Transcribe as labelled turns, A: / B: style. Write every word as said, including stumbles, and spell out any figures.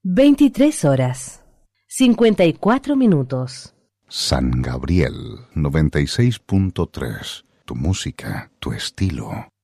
A: veintitrés horas, cincuenta y cuatro minutos.
B: San Gabriel noventa y seis punto tres. Tu música, tu estilo.